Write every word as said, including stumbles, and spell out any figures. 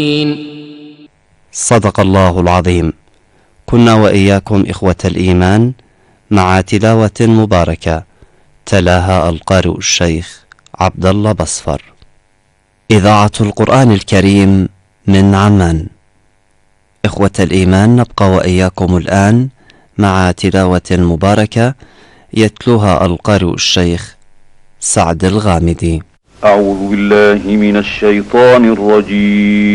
صدق الله العظيم. كنا وإياكم إخوة الإيمان مع تلاوة مباركة تلاها القارئ الشيخ عبد الله بصفر. إذاعة القرآن الكريم من عمان. إخوة الإيمان، نبقى وإياكم الآن مع تلاوة مباركة يتلوها القارئ الشيخ سعد الغامدي. أعوذ بالله من الشيطان الرجيم.